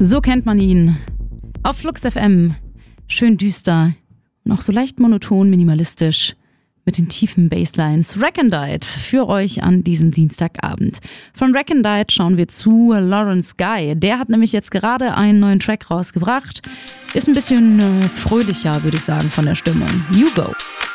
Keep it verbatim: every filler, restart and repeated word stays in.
So kennt man ihn. Auf Flux F M. Schön düster, noch so leicht monoton, minimalistisch, mit den tiefen Basslines. Recondite für euch an diesem Dienstagabend. Von Recondite schauen wir zu Lawrence Guy. Der hat nämlich jetzt gerade einen neuen Track rausgebracht. Ist ein bisschen äh, fröhlicher, würde ich sagen, von der Stimmung. You Go.